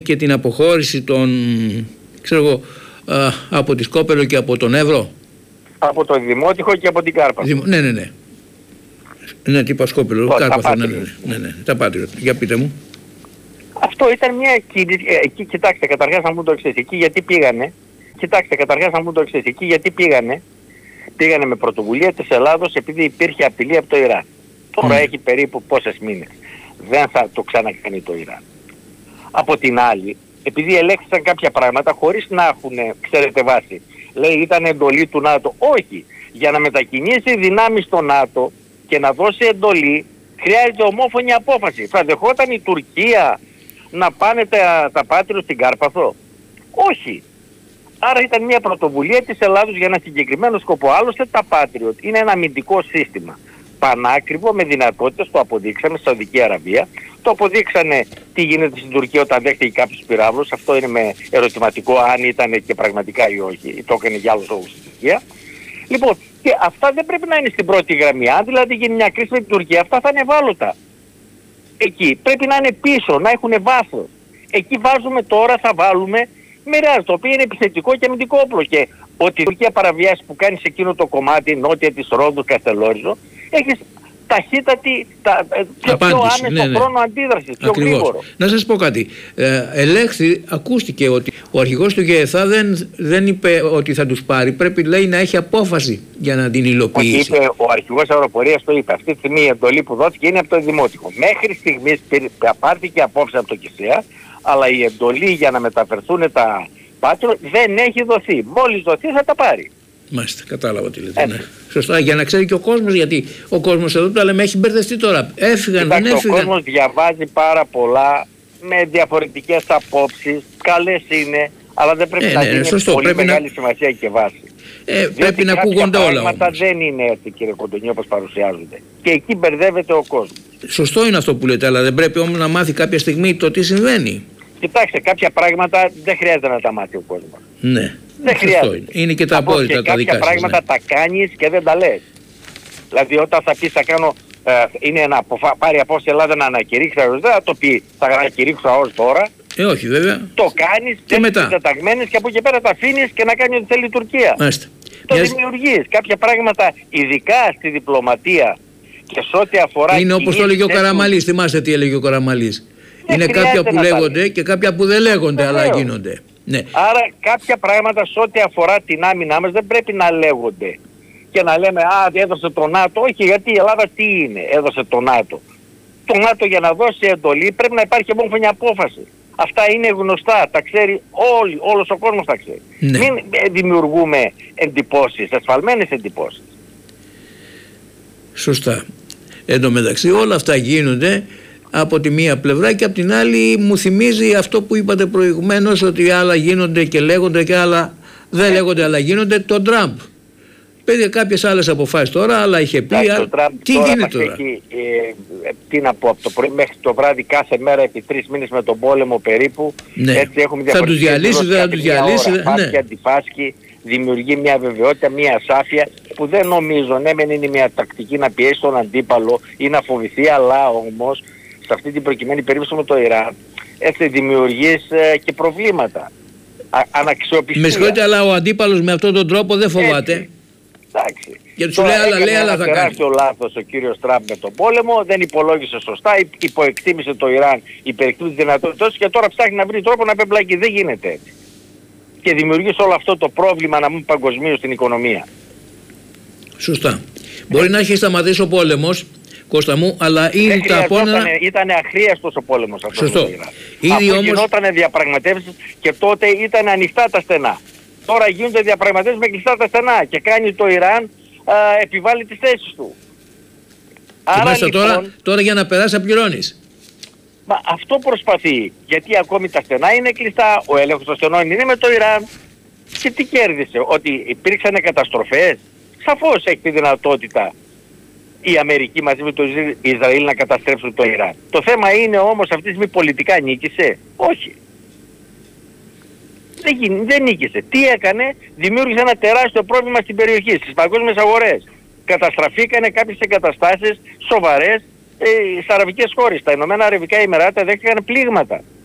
και την αποχώρηση των, ξέρω εγώ, από τη Σκόπελο και από τον Εύρο. Από το Δημότυχο και από την Κάρπαθο. Ναι. Ναι, τι είπα Σκόπελο, Κάρπαθο, ναι, τα Patriot. Για πείτε μου. Αυτό ήταν μια κίνηση, κοιτάξτε, καταρχάς να μου το εξής, εκεί γιατί πήγανε. Πήγανε με πρωτοβουλία της Ελλάδος επειδή υπήρχε απειλή από το Ιράν. Τώρα έχει περίπου πόσες μήνες. Δεν θα το ξανακάνει το Ιράν. Από την άλλη, επειδή ελέγχθησαν κάποια πράγματα χωρίς να έχουν, ξέρετε, βάση. Λέει ήταν εντολή του ΝΑΤΟ. Όχι. Για να μετακινήσει δυνάμεις στο ΝΑΤΟ και να δώσει εντολή χρειάζεται ομόφωνη απόφαση. Θα δεχόταν η Τουρκία να πάνε τα Patriot στην Κάρπαθο? Όχι. Άρα ήταν μια πρωτοβουλία της Ελλάδος για ένα συγκεκριμένο σκοπό. Άλλωστε τα Patriot είναι ένα αμυντικό σύστημα. Πανάκριβο, με δυνατότητες, το αποδείξαμε στη Σαουδική Αραβία. Το αποδείξανε τι γίνεται στην Τουρκία όταν δέχτηκε κάποιους πυράβλους. Αυτό είναι με ερωτηματικό αν ήταν και πραγματικά ή όχι. Το έκανε για άλλους λόγους στην Τουρκία. Λοιπόν, και αυτά δεν πρέπει να είναι στην πρώτη γραμμή. Αν δηλαδή γίνει μια κρίση με την Τουρκία, αυτά θα είναι ευάλωτα. Εκεί πρέπει να είναι πίσω, να έχουν βάθος. Εκεί βάζουμε τώρα, θα βάλουμε μοιράζει, το οποίο είναι επιθετικό και αμυντικό όπλο. Και ότι η Τουρκία παραβιάσει που κάνει σε εκείνο το κομμάτι νότια της Ρόδου, Καστελόριζο, έχεις ταχύτατη, πιο άμεσο χρόνο αντίδρασης, πιο γρήγορο. Να σας πω κάτι. Ελέγχθη, ακούστηκε ότι ο αρχηγός του ΓΕΘΑ δεν είπε ότι θα τους πάρει. Πρέπει, λέει, να έχει απόφαση για να την υλοποιήσει. Είπε, ο αρχηγός αεροπορίας το είπε. Αυτή τη στιγμή η εντολή που δόθηκε είναι από το Δημότυχο. Μέχρι στιγμής πάρθηκε απόφαση από το ΚΙΣΕΑ, αλλά η εντολή για να μεταφερθούν τα Patriot δεν έχει δοθεί. Μόλις δοθεί θα τα πάρει. Μάλιστα, κατάλαβα τι λέτε. Ναι. Σωστά, για να ξέρει και ο κόσμος, γιατί ο κόσμος εδώ τα λέμε έχει μπερδευτεί τώρα. Έφυγαν, δεν έφυγαν. Ο κόσμος διαβάζει πάρα πολλά με διαφορετικές απόψεις, καλές είναι, αλλά δεν πρέπει να δίνει πολύ μεγάλη σημασία και βάση. Πρέπει να ακούγονται όλα. Τα πράγματα δεν είναι έτσι, κύριε Κοντονή, όπως παρουσιάζονται. Και εκεί μπερδεύεται ο κόσμος. Σωστό είναι αυτό που λέτε, αλλά δεν πρέπει όμως να μάθει κάποια στιγμή το τι συμβαίνει. Κοιτάξτε, κάποια πράγματα δεν χρειάζεται να τα μάθει ο κόσμος. Ναι. Δεν χρειάζεται. Είναι και τα απόρριτα τα δικά σας. Κάποια πράγματα τα κάνεις και δεν τα λες. Δηλαδή όταν θα πεις θα κάνω, είναι να πάρει απόφαση η Ελλάδα να ανακηρύξει, δεν θα το πει θα ανακηρύξω ως τώρα. Όχι βέβαια. Το κάνεις και μετά τεταγμένες και από εκεί πέρα τα αφήνεις και να κάνει ό,τι θέλει η Τουρκία. Μάλιστα. Το δημιουργείς. Κάποια πράγματα, ειδικά στη διπλωματία και σε ό,τι αφορά... Είναι όπως το έλεγε ο Καραμαλής. Θυμάστε τι έλεγε ο Καραμαλής. Είναι κάποια που λέγονται και κάποια που δεν λέγονται, αλλά γίνονται. Ναι. Άρα κάποια πράγματα σε ό,τι αφορά την άμυνά μας δεν πρέπει να λέγονται και να λέμε έδωσε το ΝΑΤΟ. Όχι, γιατί η Ελλάδα τι είναι, έδωσε το ΝΑΤΟ. Το ΝΑΤΟ για να δώσει εντολή πρέπει να υπάρχει ομόφωνη απόφαση. Αυτά είναι γνωστά, τα ξέρει όλοι, όλος ο κόσμος τα ξέρει. Ναι. Μην δημιουργούμε εντυπώσεις, ασφαλμένες εντυπώσεις. Σωστά. Εν τω μεταξύ όλα αυτά γίνονται από τη μία πλευρά και από την άλλη μου θυμίζει αυτό που είπατε προηγουμένως, ότι άλλα γίνονται και λέγονται και άλλα δεν λέγονται αλλά γίνονται, το Τραμπ. Πήρε κάποιες άλλες αποφάσεις τώρα, αλλά είχε πει τι γίνεται τώρα. Τι να πω, από το πρωί μέχρι το βράδυ κάθε μέρα επί 3 μήνες με τον πόλεμο περίπου. Ναι. Έτσι έχουμε θα τους διαλύσει, δεν θα τους διαλύσει. Ναι. Αντιφάσκει, δημιουργεί μια βεβαιότητα, μια ασάφεια που δεν νομίζω, ναι μεν είναι μια τακτική να πιέσει τον αντίπαλο ή να φοβηθεί, αλλά όμως σε αυτή την προκειμένη περίπτωση με το Ιράν έτσι δημιουργείς και προβλήματα. Αναξιοπιστία. Με συγχωρείτε, αλλά ο αντίπαλος με αυτόν τον τρόπο δεν φοβάται. Έτσι. Εντάξει. Και τους λέει αλλά θα κάνει. Τεράστιο λάθος ο κύριος Τραμπ με τον πόλεμο, δεν υπολόγισε σωστά, υποεκτίμησε το Ιράν, υπερεκτίμησε τις δυνατότητες και τώρα ψάχνει να βρει τρόπο να πεμπλακεί. Δεν γίνεται έτσι. Και δημιουργείς όλο αυτό το πρόβλημα να μην παγκοσμίως στην οικονομία. Σωστά. Μπορεί να έχει σταματήσει ο πόλεμος, Κώστα μου, αλλά είναι τα απόνερα... Ήταν αχρίαστος ο πόλεμος αυτός. Σωστό. Αφού γινόταν διαπραγματεύσεις και τότε ήταν ανοιχτά τα στενά. Τώρα γίνονται διαπραγματεύσεις με κλειστά τα στενά και κάνει το Ιράν, επιβάλλει τις θέσεις του. Και άρα λοιπόν, τώρα για να περάσει να πληρώνεις. Μα αυτό προσπαθεί, γιατί ακόμη τα στενά είναι κλειστά, ο έλεγχος των στενών είναι με το Ιράν. Και τι κέρδισε, ότι υπήρξαν καταστροφές? Σαφώς έχει τη δυνατότητα η Αμερική μαζί με το Ισραήλ να καταστρέψουν το Ιράν. Το θέμα είναι όμως αυτή τη στιγμή πολιτικά νίκησε? Όχι. Δεν νίκησε. Τι έκανε? Δημιούργησε ένα τεράστιο πρόβλημα στην περιοχή, στις παγκόσμιες αγορές. Καταστραφήκανε κάποιες εγκαταστάσεις σοβαρές στις αραβικές χώρες. Τα Ηνωμένα Αραβικά Εμιράτα δέχτηκαν πλήγματα.